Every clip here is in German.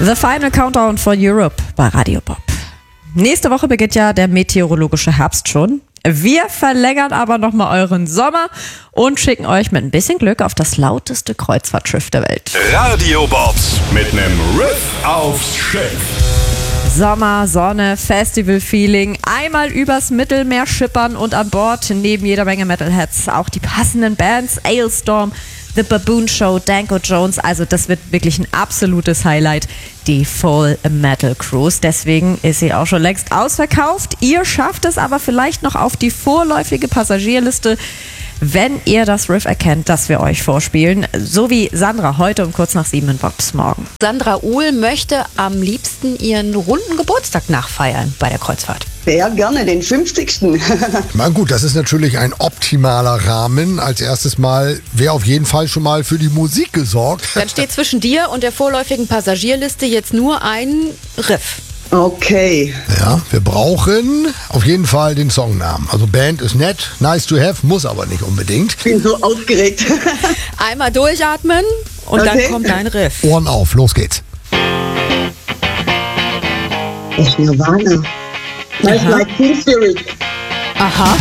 The Final Countdown for Europe bei Radio Bob. Nächste Woche beginnt ja der meteorologische Herbst schon. Wir verlängern aber nochmal euren Sommer und schicken euch mit ein bisschen Glück auf das lauteste Kreuzfahrtschiff der Welt. Radio Bobs mit nem Riff aufs Schiff. Sommer, Sonne, Festival-Feeling, einmal übers Mittelmeer schippern und an Bord neben jeder Menge Metalheads auch die passenden Bands, Alestorm, The Baboon Show, Danko Jones, also das wird wirklich ein absolutes Highlight, die Full Metal Cruise. Deswegen ist sie auch schon längst ausverkauft. Ihr schafft es aber vielleicht noch auf die vorläufige Passagierliste, wenn ihr das Riff erkennt, das wir euch vorspielen. So wie Sandra heute um kurz nach 7 in Bobs Morgen. Sandra Uhl möchte am liebsten ihren runden Geburtstag nachfeiern bei der Kreuzfahrt. Sehr gerne, den 50. Na gut, das ist natürlich ein optimaler Rahmen. Als erstes Mal wäre auf jeden Fall schon mal für die Musik gesorgt. Dann steht zwischen dir und der vorläufigen Passagierliste jetzt nur ein Riff. Okay. Ja, wir brauchen auf jeden Fall den Songnamen. Also Band ist nett, nice to have, muss aber nicht unbedingt. Ich bin so aufgeregt. Einmal durchatmen und dann kommt dein Riff. Ohren auf, los geht's. Das Nirvana. Nice like Teen Spirit. Aha.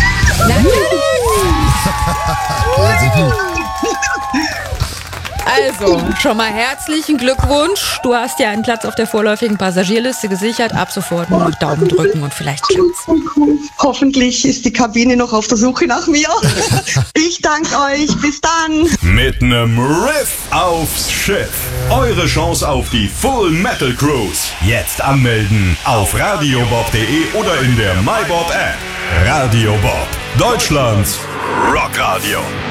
Also, schon mal herzlichen Glückwunsch. Du hast ja einen Platz auf der vorläufigen Passagierliste gesichert. Ab sofort nur noch Daumen drücken und vielleicht klappt's. Hoffentlich ist die Kabine noch auf der Suche nach mir. Ich danke euch. Bis dann. Mit nem Riff aufs Schiff. Eure Chance auf die Full Metal Cruise. Jetzt anmelden auf radiobob.de oder in der MyBob App. Radio Bob, Deutschlands Rockradio.